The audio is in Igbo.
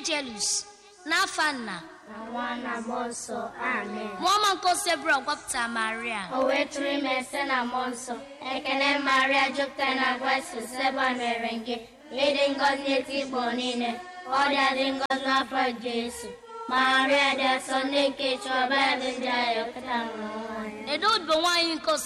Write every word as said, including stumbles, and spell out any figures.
Angelus Nafana Nwana Monso, Amen. Mama Nkosebra gwapụta Maria. O wetụrụ ime site na mmụọ nsọ. Ekele Maria jupụtara na grace, Seba mere gị. Ịdị ngọzi n'etiti igbo niile. Ọ dị adị ngọzi n'afọ Jesu. Maria dị asọ nne nke Chọba dị ndị agha pụta nwụrụ nwaanyị. Edo bụ nwaanyị nke